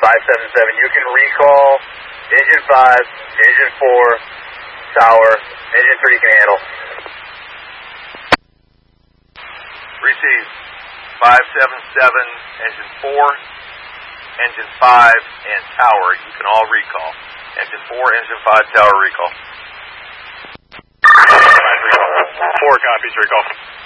577. You can recall engine 5, engine 4, tower, engine 3 can handle. Receive 577, engine 4, engine 5, and tower. You can all recall. Engine 4, engine 5, tower recall. 4 copies, recall.